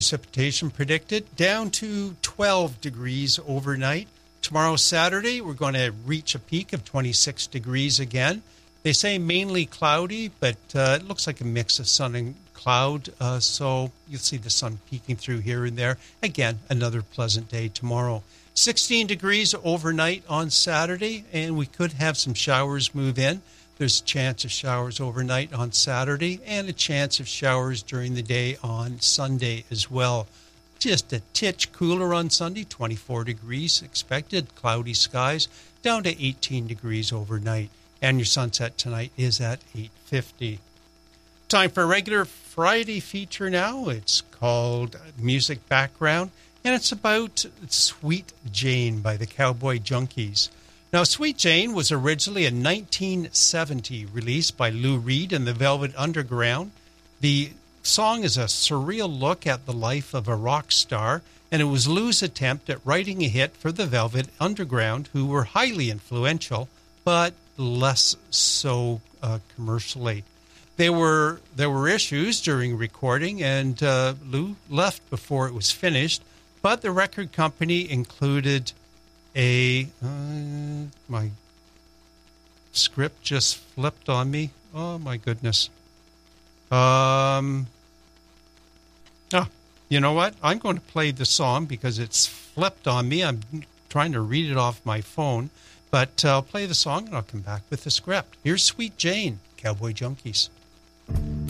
Precipitation predicted down to 12 degrees overnight. Tomorrow, Saturday, we're going to reach a peak of 26 degrees again. They say mainly cloudy, but it looks like a mix of sun and cloud. So you'll see the sun peeking through here and there. Again, another pleasant day tomorrow. 16 degrees overnight on Saturday, and we could have some showers move in. There's a chance of showers overnight on Saturday and a chance of showers during the day on Sunday as well. Just a titch cooler on Sunday, 24 degrees expected, cloudy skies, down to 18 degrees overnight. And your sunset tonight is at 8:50. Time for a regular Friday feature now. It's called Music Background, and it's about Sweet Jane by the Cowboy Junkies. Now, Sweet Jane was originally a 1970 release by Lou Reed and the Velvet Underground. The song is a surreal look at the life of a rock star, and it was Lou's attempt at writing a hit for the Velvet Underground, who were highly influential, but less so commercially. There were issues during recording, and Lou left before it was finished, but the record company included my script just flipped on me. Oh, my goodness. You know what? I'm going to play the song because it's flipped on me. I'm trying to read it off my phone, but I'll play the song and I'll come back with the script. Here's Sweet Jane, Cowboy Junkies.